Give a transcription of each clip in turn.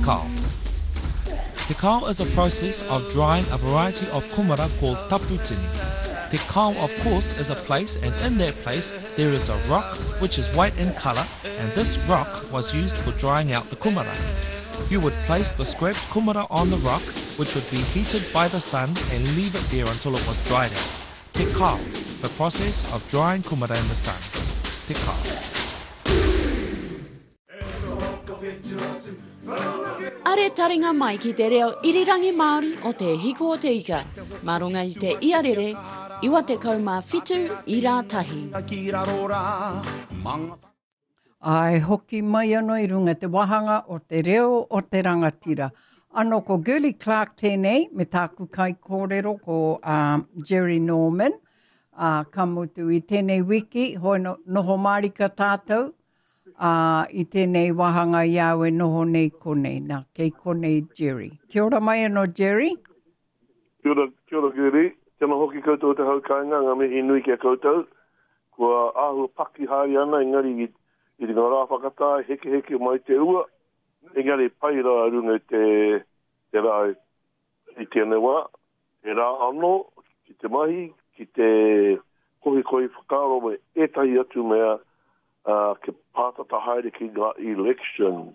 kao. Te kao is a process of drying a variety of kumara called taputini. Te kao, of course, is a place, and in that place there is a rock which is white in colour, and this rock was used for drying out the kumara. You would place the scraped kumara on the rock, which would be heated by the sun, and leave it there until it was dried out. Te kao, the process of drying kumara in the sun. Te kao. Are taringa mai ki te reo irirangi Māori o te hiko o te ika. Marunga i te iarere, iwa te kaumawhitu i rātahi. Ai hoki mai anō i runga te wahanga o te reo o te rangatira. Ano ko Gurley Clark tēnei, me tāku kai kōrero ko Jerry Norman. Ka mutu i tēnei wiki, hoi noho marika tātou. I tēnei wahanga iau e noho nei konei, nā kei konei Jerry. Kia ora mai anō Jerry. Kia ora Gurley. Tēnā hoki koutou te haukainga, ngā mihi nui kia koutou. Kua āhua paki hari ana, engari i ngā rā whakatāi, heke mai te ua. Engari pai rā runga te rā i tēnei wā. E rā anō, ki te mahi, ki te kohi whakaro me etahi atu mea ke pātata haere ki ngā elections.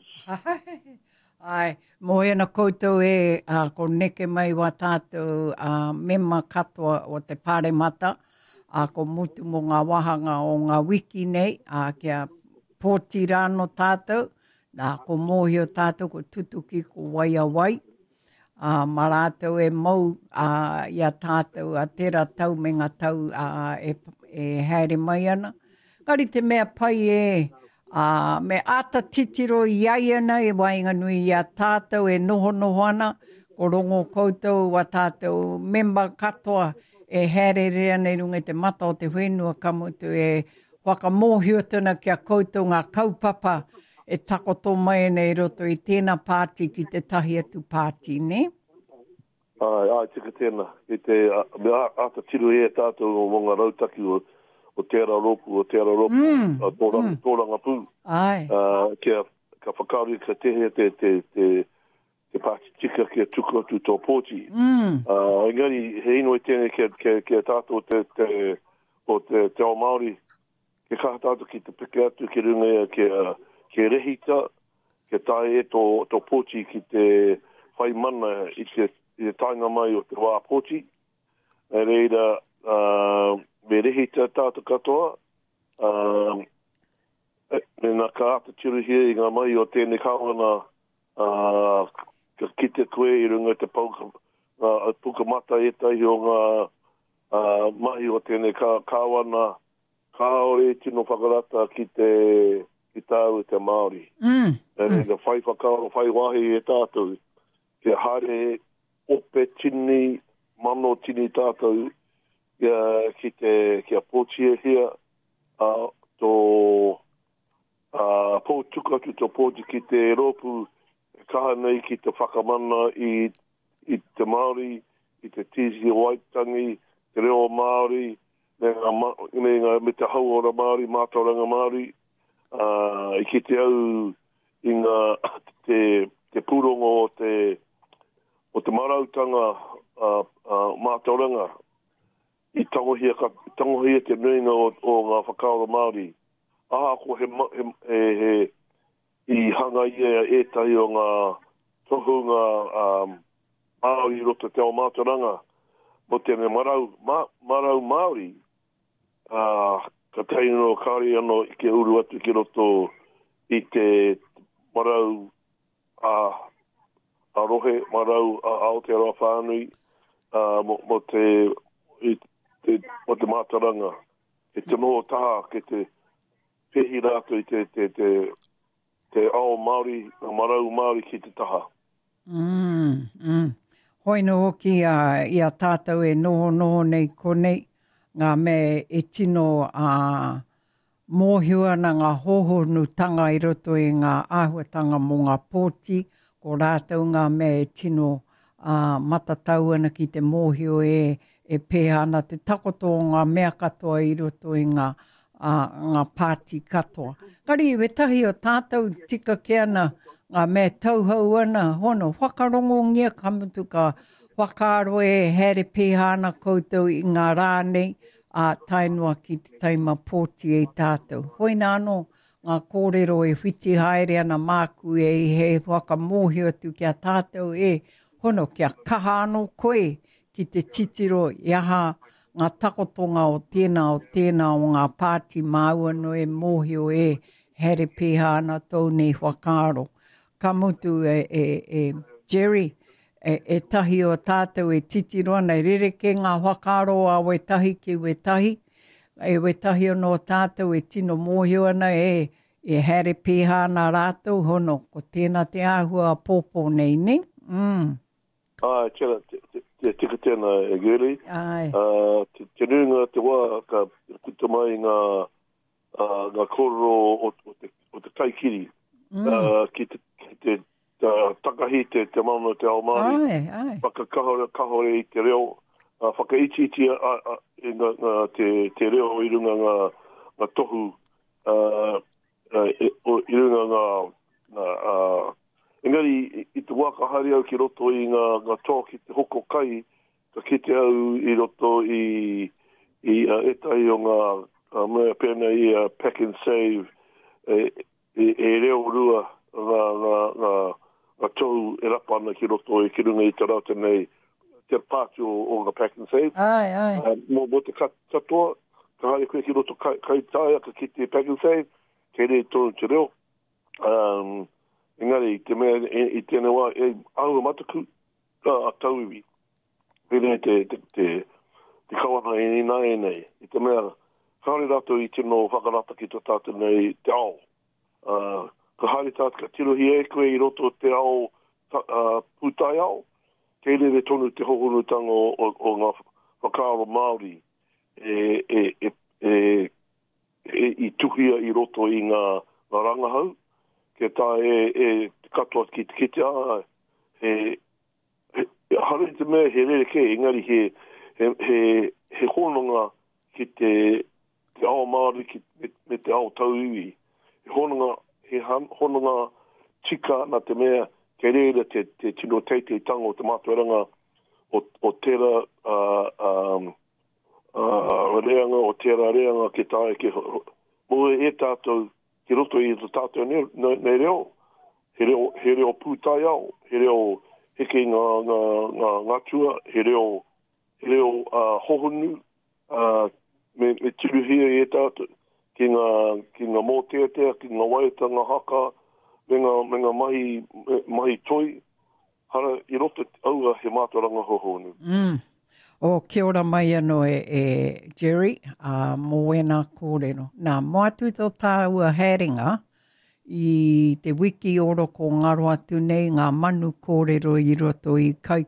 Ai, mo ena koutou ko neke mai wa tātou mema katoa o te pāremata, ko mutu mo ngā wahanga o ngā wiki nei, kia pōti rāno tātou, ko mōhio tātou, ko tutuki, ko wai. Ma rātou mau ia tātou a tera tau me ngā tau e haere mai ana. Kari te mea pai me ata titiro i ai ana e wainga nui ia tātou e noho ana, ko rongo koutou wa tātou memba katoa e haere rea nei runga te mata o te whenua kamutu e whakamōhio tuna kia koutou ngā kaupapa e takoto mai nei roto i tēnā pāti ki te tahi atu pāti, ne? Ai, tika tēnā. I te ata tiru e tātou o ngā rautaki o tērā roku, tōranga pū. Ai. Ka whakauri ka tehe te pāti tika kia tuku atu tō pōti. Engari, he ino i tēnei kia tātou o te ao Māori, ke kaha tātou ki te peke atu ki runga ke rehita, ke tae tō pōti ki te whai mana i te tainga mai o te wā pōti. E reira, me rehita tātou katoa, me nā ka ata tiru hia i ngā mai o tēnei kawana ka kite koe i runga te puka mata e tahi o ngā mahi o tēnei kawana kaore tino whakarata ki tāu te Māori. E whai whakaoro, whai wahi e tātou. Ke hare ope tini, mano tini tātou kia pōtia hia tō pōtuka tu tō pōti ki te ropu kaha nei ki te whakamana i te Māori, i te tisi waitangi, te reo Māori, me te hauora Māori, mātauranga Māori, i ki te au i ngā te pūrongo o te marautanga mātauranga, i tangohia te nuinga o ngā whakaora Māori. Ko i hanga ia e tahi o ngā tohunga Māori roto te ao mātauranga, mo tēnei marau Māori, ka teino kāri anō i ke uru atu ki roto i te marau a rohe, marau a Aotearoa whānui, mo te mātaranga. E te noho taha ke te pehi rātu i te ao Māori, marau Māori ki te taha. Hoi no hoki ia tātou e noho nei konei, ngā me e tino mōhio ana ngā hohonutanga i roto i ngā āhuatanga mō ngā pōti, ko rātou ngā me e tino matatau ana ki te mōhio e pēhana te takoto o ngā mea katoa i roto i ngā ngā pāti katoa. Kari we tahi o tātou tika ke ana ngā mea tauhau ana hono whakarongo ngia kamutu ka whakaaro e here pēhana koutou i ngā rānei a tainua ki te taima pōti e tātou. Hoi nā anō ngā kōrero e whiti haere ana māku e he whakamōhio atu kia tātou e hono kia kaha anō koe ki te titiro i aha ngā takotonga o tēnā o ngā pāti māua no e mōhio e here pēha ana tau nei whakaaro. Ka mutu Jerry, e tahi o tātou e titiro ana, rereke ngā whakaaro a we tahi ki we tahi. E we tahi ono tātou e tino mōhio ana e here pēha ana rātou hono, ko tēnā te āhua pōpō nei, ne? Te tika tēnā e geri. Te nunga te wā ka kuta mai ngā kōrero o te taikiri. Ki te takahi te mauna te ao Māori. Whakakahore i te reo. Whakaiti te reo i runga ngā tohu. I runga ngā engari, i te waka hari au ki roto i ngā tō ki te hoko kai, ka kite au i roto i etai o ngā mea pēna i pack and save, e reo rua ngā tōu e rapa ana ki roto i ki runga i te rata nei, te pāti o ngā pack and save. Mō te katoa, ka hari koe ki roto kai tāia, ka kite pack and save, kei rei tōnu te reo. Engari, te mea i tēnei wā, e aua mataku a tauiwi. Pēnei te kawana e nai nei. I te mea, kāre rato i tino whakarata ki tō tātou nei te ao. Ka haere tātou ka tirohi e koe i roto te ao pūtai ao. Kei re tonu te hohonutanga o ngā whakaaro Māori. I tuhia i roto i ngā rangahau. Ke tā katoa ki te kitea, hare te mea he rereke, engari he hononga ki te ao Māori me te ao tauiwi. He hononga tika na te mea ke reira te tino teitei tango te mātuaranga o tera reanga, o tera reanga ke tāe ke moe e tātou ki roto i te tātou nei reo. He reo pūtai au, he reo heke ngā tua, he reo hohonu, me tiruhia i e tātou, ki ngā mōteatea, ki ngā waiata, ngā haka, me ngā mahi toi, hara i roto aua he mātoranga hohonu. O kia ora mai anō Jerry, mō wena kōrero. Nā, mo atu tō tāua haeringa i te wiki oro ko ngaro atu nei ngā manu kōrero i roto i kai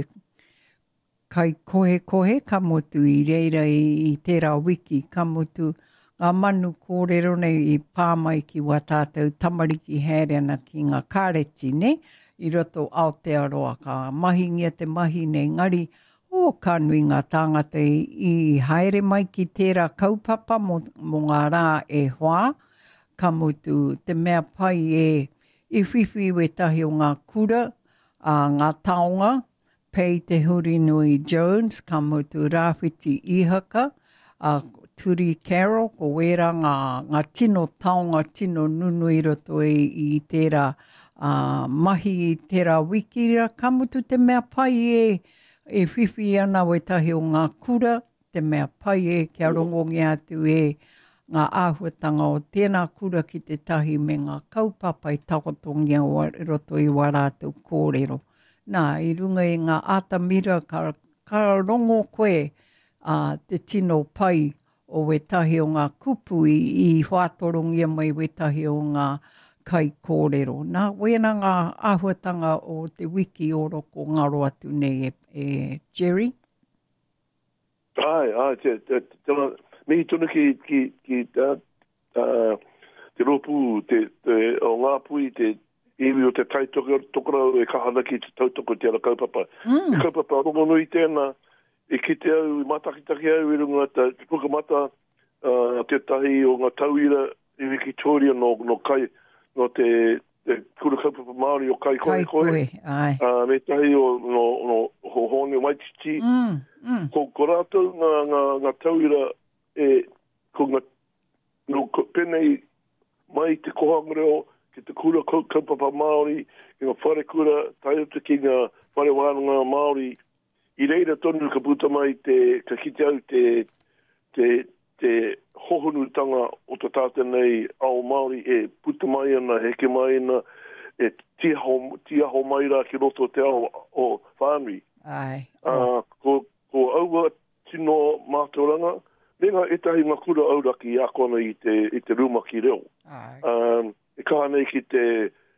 kohe ka motu i reira i tērā wiki ka motu ngā manu kōrero nei i pāmai ki wā tātou tamariki haerena ki ngā kāreti ne i roto Aotearoa ka mahingia te mahi nei ngari o ka nui ngā tāngata i haere mai ki tērā kaupapa mo ngā rā e hoa, ka mutu te mea pai i whiwhi we tahi o ngā kura, ngā taonga, pei te huri nui Jones, ka mutu Rāwhiti Ihaka, Turi Carol, ko wera ngā tino taonga, tino nunu i roto i tērā mahi i tērā wikira, ka mutu te mea pai e whiwhi ana we tahi o ngā kura, te mea pai kia rongongi atu ngā āhuatanga o tēnā kura ki te tahi me ngā kaupapa i takotongia o roto i warātou kōrero. Nā, i runga i ngā atamira ka rongo koe te tino pai o we tahi o ngā kupu i whātorongia mai we tahi o ngā kai kōrero. Nā, wena ngā āhuatanga o te wiki oro ko ngaro atu nei Jerry? Me tonu ki te ropu o ngā pui te iwi o te taitokora e kahana ki te tautoko te ara kaupapa. E kaupapa rongo nui tēnā e kite au, i matakitaki au i runga te pukamata te tahi o ngā tauira i Victoria no kai, no te kura kaupapa Māori o kai koe koe. Ai. Me tahi o no hohone Waititi. Ko rātou ngā tauira ko ngā penei mai te kohangreo ki te kura kaupapa Māori, ki ngā whare kura, tai atu ki ngā whare wānanga Māori. I reira tonu ka puta mai ka kite au te hohonutanga o te tāta nei ao Māori puta mai ana, heke mai ana, tiaho mai rā ki roto te ao o whānui. Ai. Ko aua tino mātauranga, nenga etahi ngā kura auraki i akona i te rumaki reo. E kaha nei ki te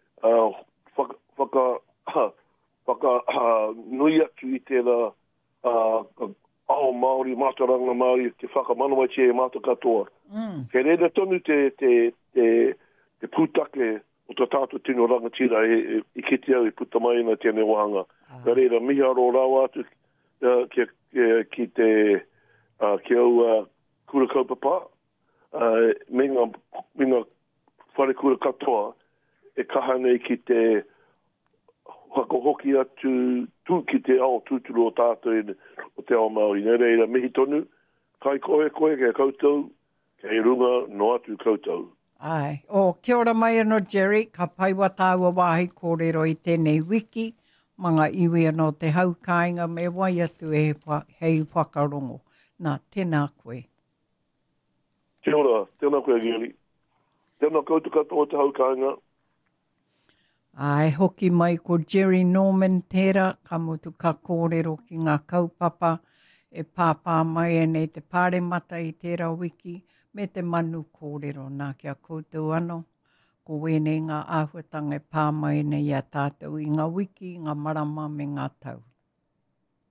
whaka nui atu i tērā ao Māori, mātauranga Māori, te whakamanawa te mātou katoa. Kei reira tonu te pūtake o te tātou tino rangatira i kiti au i puta mai na tēnei wahanga. Kei reira mihi aro rau atu ki te ki au kura kaupapa, me ngā whare kura katoa, e kaha nei ki te whakahoki atu ki te ao tūturu o tātou o te ao Māori. Nei reira, mihi tonu, kai koe kei koutou, kei runga no atu koutou. Ai. Kia ora mai anō, Jerry, ka paiwa tāua wāhi kōrero i tēnei wiki, manga iwi anō te haukainga me wai atu hei whakarongo. Nā, tēnā koe. Kia ora, tēnā koe, Geri. Tēnā koutou katoa te haukainga. Ai, hoki mai ko Jerry Norman tērā, ka mutu ka kōrero ki ngā kaupapa, e pāpā mai nei te pāremata i tērā wiki, me te manu kōrero nā kia koutou anō. Ko wēnei ngā āhuatanga e pā mai nei a tātou i ngā wiki, ngā marama me ngā tau.